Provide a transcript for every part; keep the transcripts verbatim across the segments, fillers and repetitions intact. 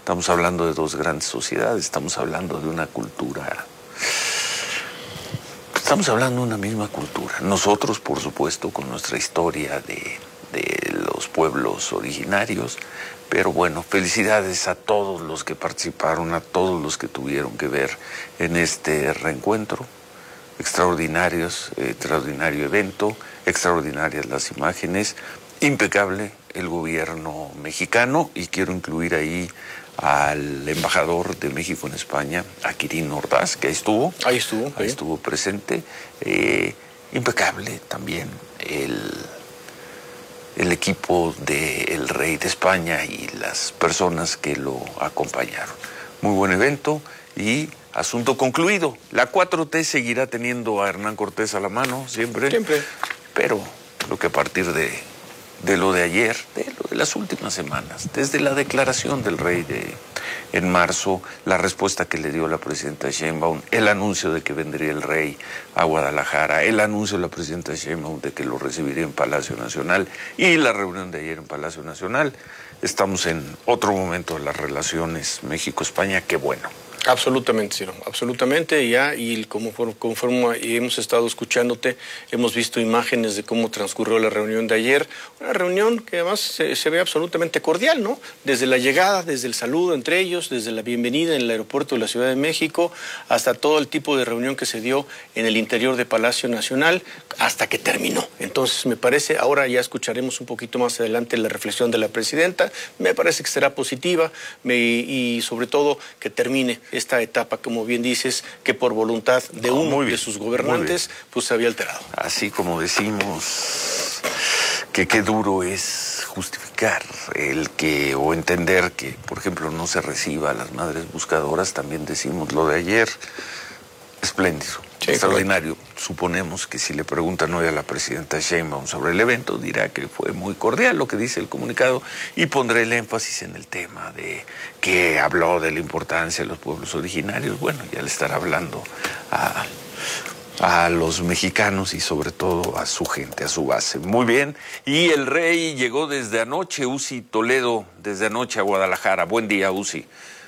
Estamos hablando de dos grandes sociedades, estamos hablando de una cultura, estamos hablando de una misma cultura. Nosotros, por supuesto, con nuestra historia de, de los pueblos originarios, pero bueno, felicidades a todos los que participaron, a todos los que tuvieron que ver en este reencuentro. Extraordinarios, eh, extraordinario evento, extraordinarias las imágenes, impecable el gobierno mexicano, y quiero incluir ahí al embajador de México en España, a Quirino Ordaz, que ahí estuvo. Ahí estuvo. Ahí ¿sí? estuvo presente. Eh, impecable también el, el equipo del rey de España y las personas que lo acompañaron. Muy buen evento y asunto concluido. La cuatro T seguirá teniendo a Hernán Cortés a la mano, siempre. Siempre. Pero creo que a partir de, de lo de ayer, de lo de las últimas semanas, desde la declaración del rey de, en marzo, la respuesta que le dio la presidenta Sheinbaum, el anuncio de que vendría el rey a Guadalajara, el anuncio de la presidenta Sheinbaum de que lo recibiría en Palacio Nacional y la reunión de ayer en Palacio Nacional, estamos en otro momento de las relaciones México-España, qué bueno. Absolutamente, Ciro, absolutamente, ya, y como conforme hemos estado escuchándote, hemos visto imágenes de cómo transcurrió la reunión de ayer, una reunión que además se, se ve absolutamente cordial, ¿no? Desde la llegada, desde el saludo entre ellos, desde la bienvenida en el aeropuerto de la Ciudad de México, hasta todo el tipo de reunión que se dio en el interior de Palacio Nacional, hasta que terminó. Entonces, me parece, ahora ya escucharemos un poquito más adelante la reflexión de la presidenta, me parece que será positiva, me, y sobre todo que termine esta etapa, como bien dices, que por voluntad de uno oh, de sus gobernantes, pues se había alterado. Así como decimos que qué duro es justificar el que, o entender que, por ejemplo, no se reciba a las madres buscadoras, también decimos lo de ayer, espléndido. Sí, extraordinario. Correcto. Suponemos que si le preguntan hoy a la presidenta Sheinbaum sobre el evento, dirá que fue muy cordial lo que dice el comunicado, y pondré el énfasis en el tema de que habló de la importancia de los pueblos originarios. Bueno, ya le estará hablando a, a los mexicanos y sobre todo a su gente, a su base. Muy bien. Y el rey llegó desde anoche, Uzi Toledo, desde anoche a Guadalajara. Buen día, Uzi.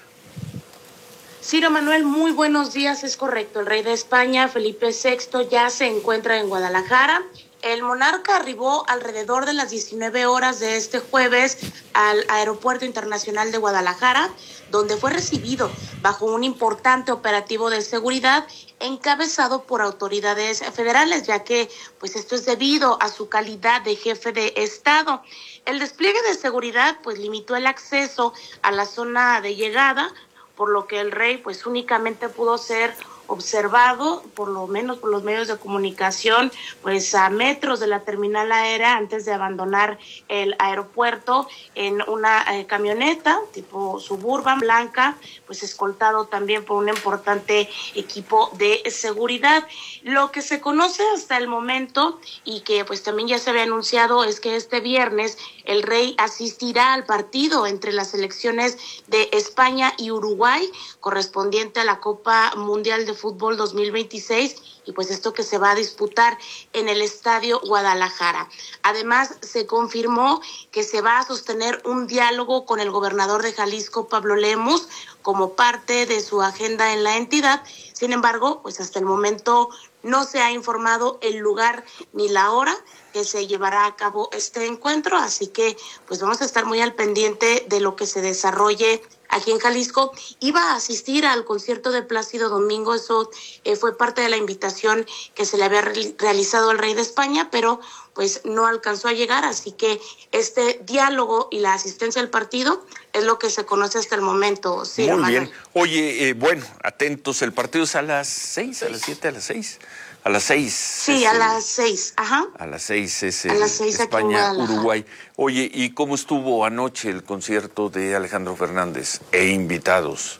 Ciro Manuel, muy buenos días, es correcto. El rey de España, Felipe sexto, ya se encuentra en Guadalajara. El monarca arribó alrededor de las diecinueve horas de este jueves al Aeropuerto Internacional de Guadalajara, donde fue recibido bajo un importante operativo de seguridad encabezado por autoridades federales, ya que pues esto es debido a su calidad de jefe de Estado. El despliegue de seguridad pues limitó el acceso a la zona de llegada, por lo que el rey pues únicamente pudo ser observado, por lo menos por los medios de comunicación, pues a metros de la terminal aérea antes de abandonar el aeropuerto en una eh, camioneta tipo Suburban blanca, pues escoltado también por un importante equipo de seguridad. Lo que se conoce hasta el momento y que pues también ya se había anunciado es que este viernes el rey asistirá al partido entre las selecciones de España y Uruguay correspondiente a la Copa Mundial de Fútbol dos mil veintiséis, y pues esto que se va a disputar en el Estadio Guadalajara. Además, se confirmó que se va a sostener un diálogo con el gobernador de Jalisco, Pablo Lemus, como parte de su agenda en la entidad. Sin embargo, pues hasta el momento no se ha informado el lugar ni la hora que se llevará a cabo este encuentro, así que pues vamos a estar muy al pendiente de lo que se desarrolle aquí en Jalisco. Iba a asistir al concierto de Plácido Domingo, eso eh, fue parte de la invitación que se le había re- realizado al rey de España, pero pues no alcanzó a llegar, así que este diálogo y la asistencia al partido es lo que se conoce hasta el momento. Sí, muy Manuel. bien. Oye, eh, bueno, atentos, el partido es a las seis, a las siete, a las seis. A las seis. Sí, a el, las seis, ajá. A las seis es a las seis España, Uruguay. Oye, ¿y cómo estuvo anoche el concierto de Alejandro Fernández e invitados?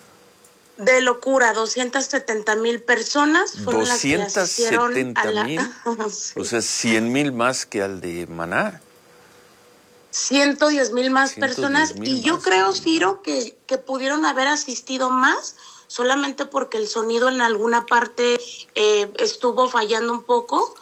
De locura, doscientas setenta mil personas fueron doscientas setenta mil, sí. O sea, cien mil más que al de Maná. ciento diez mil más personas, y yo más. creo, Ciro, que, que pudieron haber asistido más, solamente porque el sonido en alguna parte eh, estuvo fallando un poco,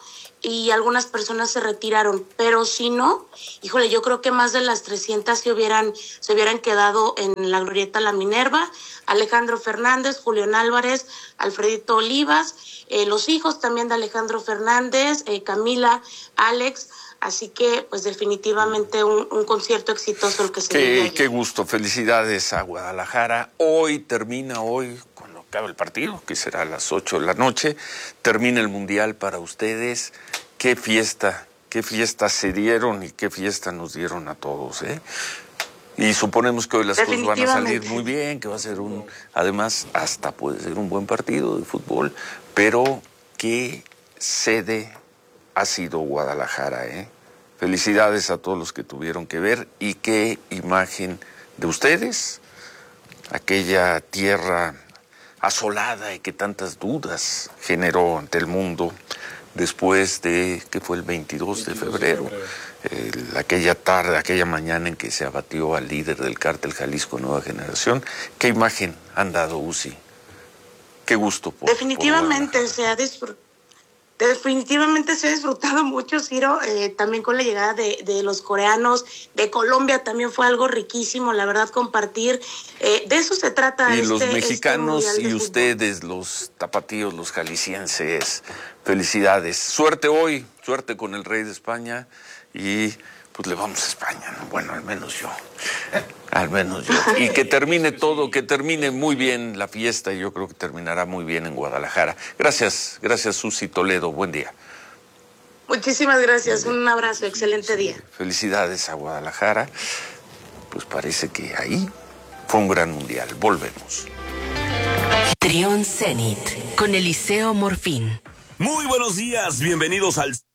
y algunas personas se retiraron, pero si no, híjole, yo creo que más de las trescientas se hubieran, se hubieran quedado en la Glorieta La Minerva. Alejandro Fernández, Julián Álvarez, Alfredito Olivas, eh, los hijos también de Alejandro Fernández, eh, Camila, Alex. Así que, pues definitivamente un, un concierto exitoso el que se vivió ayer. Qué gusto, felicidades a Guadalajara. Hoy termina, hoy, cuando acabe el partido, que será a las ocho de la noche, termina el Mundial para ustedes. Qué fiesta, qué fiesta se dieron y qué fiesta nos dieron a todos, ¿eh? Y suponemos que hoy las cosas van a salir muy bien, que va a ser un, además, hasta puede ser un buen partido de fútbol, pero qué sede ha sido Guadalajara, ¿eh? Felicidades a todos los que tuvieron que ver y qué imagen de ustedes, aquella tierra asolada y que tantas dudas generó ante el mundo después de, que fue el veintidós de febrero, el, aquella tarde, aquella mañana en que se abatió al líder del cártel Jalisco Nueva Generación. ¿Qué imagen han dado, Uzi? Qué gusto. Por, Definitivamente por se ha disfrutado. Definitivamente se ha disfrutado mucho, Ciro, eh, también con la llegada de, de los coreanos, de Colombia también fue algo riquísimo, la verdad, compartir, eh, de eso se trata. Y este, los mexicanos este y ustedes, los tapatíos, los jaliscienses, felicidades. Suerte hoy, suerte con el rey de España y pues le vamos a España, ¿no? Bueno, al menos yo, al menos yo. Y que termine todo, que termine muy bien la fiesta y yo creo que terminará muy bien en Guadalajara. Gracias, gracias Susi Toledo, buen día. Muchísimas gracias, un abrazo, excelente día. Felicidades a Guadalajara, pues parece que ahí fue un gran mundial, volvemos. Trión Zenit, con Eliseo Morfín. Muy buenos días, bienvenidos al